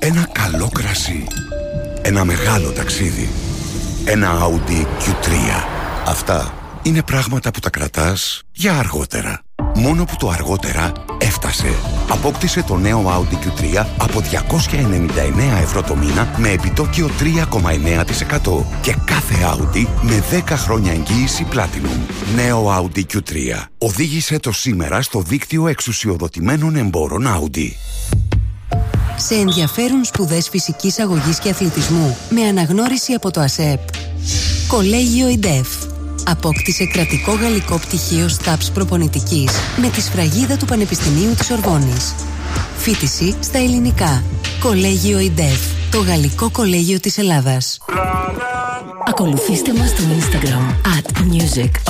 Ένα καλό κρασί. Ένα μεγάλο ταξίδι. Ένα Audi Q3. Αυτά είναι πράγματα που τα κρατάς για αργότερα. Μόνο που το αργότερα έφτασε. Απόκτησε το νέο Audi Q3 από 299 ευρώ το μήνα με επιτόκιο 3,9% και κάθε Audi με 10 χρόνια εγγύηση Platinum. Νέο Audi Q3. Οδήγησε το σήμερα στο δίκτυο εξουσιοδοτημένων εμπόρων Audi. Σε ενδιαφέρουν σπουδές φυσικής αγωγής και αθλητισμού με αναγνώριση από το ΑΣΕΠ. Κολέγιο ΙΝΤΕΦ. Απόκτησε κρατικό γαλλικό πτυχίο ΣΤΑΠΣ προπονητικής με τη σφραγίδα του Πανεπιστημίου της Ορβόνης. Φοιτηση στα ελληνικά. Κολέγιο ΙΝΤΕΦ. Το γαλλικό κολέγιο της Ελλάδας. Ακολουθήστε μας στο Instagram @music_online.